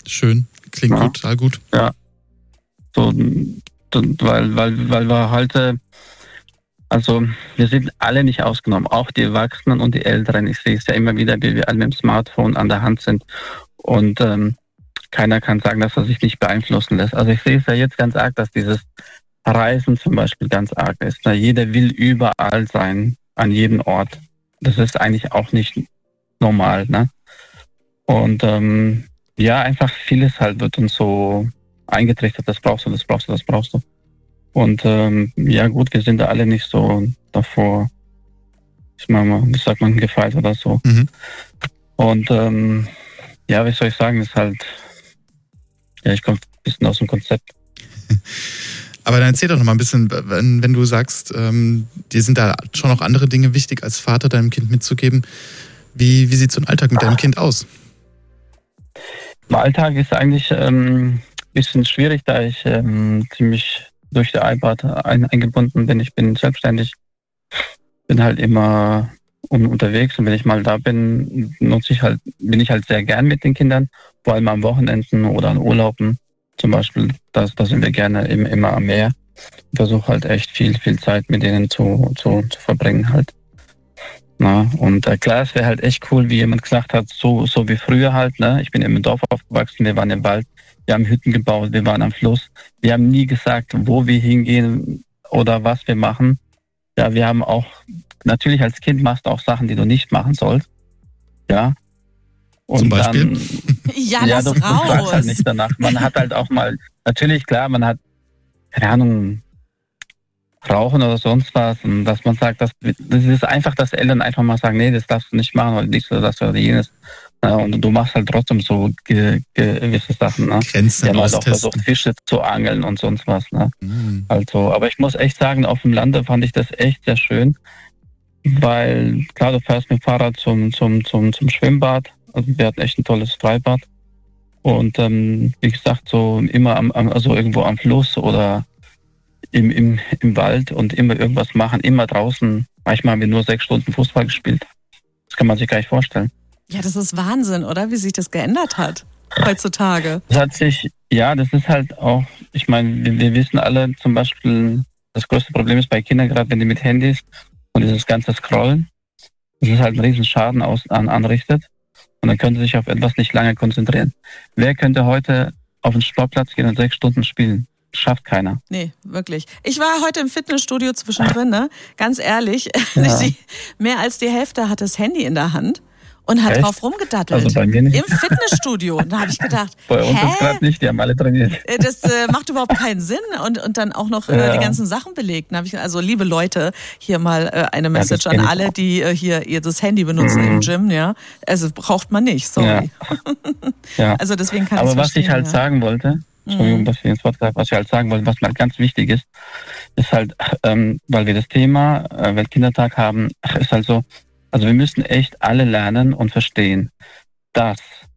Schön, klingt gut, total gut. Ja, so, weil wir heute, also wir sind alle nicht ausgenommen, auch die Erwachsenen und die Älteren. Ich sehe es ja immer wieder, wie wir alle mit dem Smartphone an der Hand sind und keiner kann sagen, dass er sich nicht beeinflussen lässt. Also ich sehe es ja jetzt ganz arg, dass dieses Reisen zum Beispiel ganz arg ist. Jeder will überall sein, an jedem Ort. Das ist eigentlich auch nicht normal, ne? Und einfach vieles halt wird uns so eingetrichtert, das brauchst du, das brauchst du, das brauchst du. Und gut, wir sind da alle nicht so davor, wie sagt man, gefeit oder so. Mhm. Und wie soll ich sagen, ist halt, ich komme ein bisschen aus dem Konzept. Aber dann erzähl doch noch mal ein bisschen, wenn du sagst, dir sind da schon noch andere Dinge wichtig, als Vater deinem Kind mitzugeben. Wie sieht so ein Alltag mit deinem Kind aus? Mein Alltag ist eigentlich ein bisschen schwierig, da ich ziemlich durch die iPad eingebunden bin. Ich bin selbstständig, bin halt immer unterwegs und wenn ich mal da bin, bin ich halt sehr gern mit den Kindern, vor allem am Wochenenden oder an Urlauben. Zum Beispiel, da sind wir gerne immer am Meer. Ich versuche halt echt viel Zeit mit denen zu verbringen halt. Na, und klar, es wäre halt echt cool, wie jemand gesagt hat, so wie früher halt. Ne? Ich bin im Dorf aufgewachsen, wir waren im Wald, wir haben Hütten gebaut, wir waren am Fluss. Wir haben nie gesagt, wo wir hingehen oder was wir machen. Ja, wir haben auch, natürlich als Kind machst du auch Sachen, die du nicht machen sollst. Ja. Und zum Beispiel? Dann, lass du fragst halt nicht danach. Man hat halt auch mal, natürlich klar, man hat, keine Ahnung, Rauchen oder sonst was. Und dass man sagt, das ist einfach, dass Eltern einfach mal sagen, nee, das darfst du nicht machen oder dies oder das oder jenes. Ja, und du machst halt trotzdem so gewisse Sachen. Ne? Grenzen ja, austesten. Halt auch versucht, Fische zu angeln und sonst was. Ne? Mhm. Also, aber ich muss echt sagen, auf dem Lande fand ich das echt sehr schön. Weil, klar, du fährst mit dem Fahrrad zum Schwimmbad. Also wir hatten echt ein tolles Freibad. Und wie gesagt, so immer also irgendwo am Fluss oder im Wald und immer irgendwas machen, immer draußen. Manchmal haben wir nur 6 Stunden Fußball gespielt. Das kann man sich gar nicht vorstellen. Ja, das ist Wahnsinn, oder? Wie sich das geändert hat heutzutage. Das ist halt auch, ich meine, wir wissen alle zum Beispiel, das größte Problem ist bei Kindern, gerade wenn die mit Handys und dieses ganze Scrollen, das ist halt einen riesen Schaden anrichtet. Und dann können sie sich auf etwas nicht lange konzentrieren. Wer könnte heute auf den Sportplatz gehen und 6 Stunden spielen? Schafft keiner. Nee, wirklich. Ich war heute im Fitnessstudio zwischendrin, ne? Ganz ehrlich. Ja. Mehr als die Hälfte hat das Handy in der Hand und hat drauf rumgedattelt. Also bei mir nicht. Im Fitnessstudio. Da habe ich gedacht, bei uns ist gerade nicht, die haben alle trainiert. Das macht überhaupt keinen Sinn und dann auch noch die ganzen Sachen belegt. Da habe ich also, liebe Leute, hier mal eine Message an alle, die hier das Handy benutzen im Gym, ja. Also braucht man nicht, sorry. Ja. Also deswegen kann ich Aber was ich halt sagen wollte, Entschuldigung, dass ich ins Wort greife, was ich halt sagen wollte, was mal ganz wichtig ist halt, weil wir das Thema Weltkindertag haben, ist halt so, also wir müssen echt alle lernen und verstehen, dass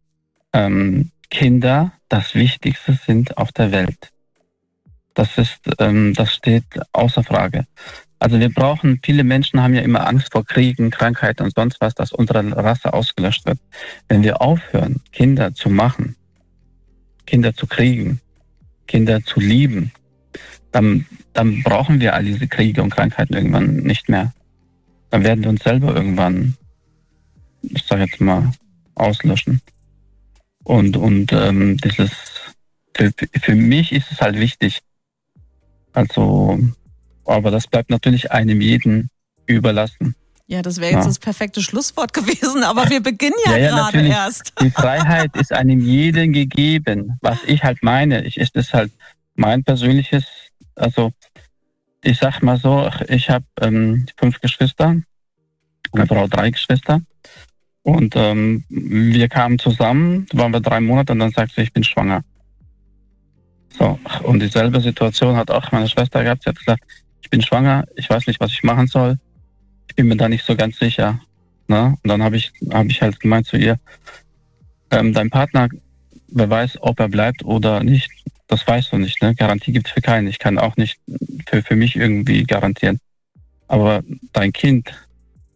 Kinder das Wichtigste sind auf der Welt. Das steht außer Frage. Also viele Menschen haben ja immer Angst vor Kriegen, Krankheiten und sonst was, dass unsere Rasse ausgelöscht wird. Wenn wir aufhören, Kinder zu machen, Kinder zu kriegen, Kinder zu lieben, dann brauchen wir all diese Kriege und Krankheiten irgendwann nicht mehr. Dann werden wir uns selber irgendwann, ich sage jetzt mal, auslöschen. Und dieses, für mich ist es halt wichtig. Also, aber das bleibt natürlich einem jeden überlassen. Ja, das wäre jetzt das perfekte Schlusswort gewesen, aber wir beginnen ja gerade erst. Die Freiheit ist einem jeden gegeben. Was ich halt meine, ist das halt mein persönliches, also ich sag mal so, ich habe 5 Geschwister, meine Frau 3 Geschwister und wir kamen zusammen, waren wir 3 Monate und dann sagte sie, ich bin schwanger. So, und dieselbe Situation hat auch meine Schwester gehabt, sie hat gesagt, ich bin schwanger, ich weiß nicht, was ich machen soll. Ich bin mir da nicht so ganz sicher. Ne? Und dann habe ich halt gemeint zu ihr, dein Partner, wer weiß, ob er bleibt oder nicht, das weißt du nicht. Ne? Garantie gibt es für keinen. Ich kann auch nicht für mich irgendwie garantieren. Aber dein Kind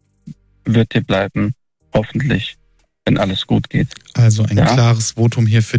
wird dir bleiben, hoffentlich, wenn alles gut geht. Also ein klares Votum hier für